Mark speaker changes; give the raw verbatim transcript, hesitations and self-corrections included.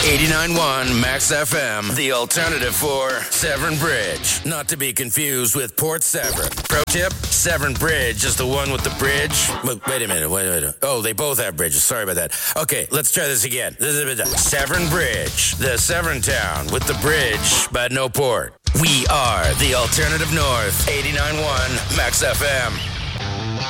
Speaker 1: eighty-nine point one Max F M, the alternative for Severn Bridge. Not to be confused with Port Severn. Pro tip, Severn Bridge is the one with the bridge. Wait, wait a minute, wait a minute. Oh, they both have bridges. Sorry about that. Okay, let's try this again. Severn Bridge, the Severn town with the bridge, but no port. We are the alternative north, eighty-nine point one Max F M.